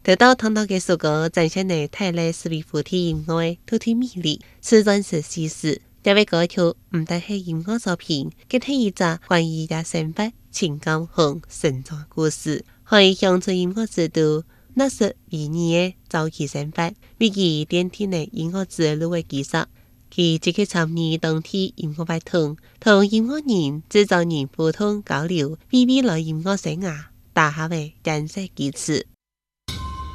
得到唐导嘅首歌展现嘅泰来斯维夫体音乐嘅独特魅力，是钻石叙事。这位歌曲唔但系音乐作品，更系一则关于人生活、情感和成长故事，可以乡村音乐制度那是为你嘅早期生活，为其奠定嘅音乐之路嘅基础。佢积极参與當地音樂活動，同音樂人、製作人互通交流，為未來音樂生涯打下嘅堅實基礎。